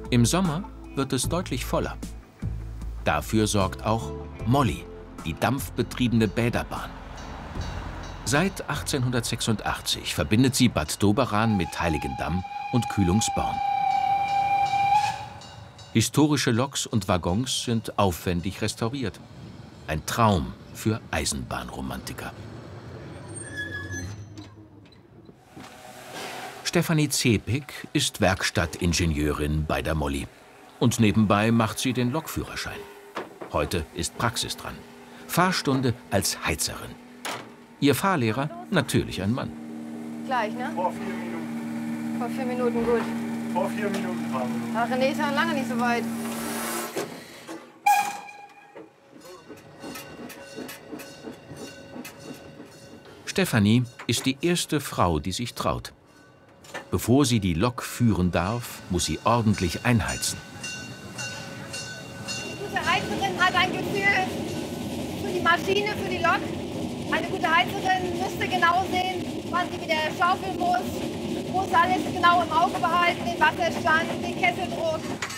Im Sommer wird es deutlich voller. Dafür sorgt auch Molly, die dampfbetriebene Bäderbahn. Seit 1886 verbindet sie Bad Doberan mit Heiligendamm und Kühlungsborn. Historische Loks und Waggons sind aufwendig restauriert. Ein Traum für Eisenbahnromantiker. Stefanie Zepik ist Werkstattingenieurin bei der Molly. Und nebenbei macht sie den Lokführerschein. Heute ist Praxis dran. Fahrstunde als Heizerin. Ihr Fahrlehrer natürlich ein Mann. Gleich, ne? Vor 4 Minuten. Vor 4 Minuten, gut. Vor 4 Minuten fahren wir. Ach, René ist ja lange nicht so weit. Stefanie ist die erste Frau, die sich traut. Bevor sie die Lok führen darf, muss sie ordentlich einheizen. Die gute Heizerin hat ein Gefühl für die Maschine, für die Lok. Eine gute Heizerin müsste genau sehen, wann sie wieder schaufeln muss alles genau im Auge behalten, den Wasserstand, den Kesseldruck.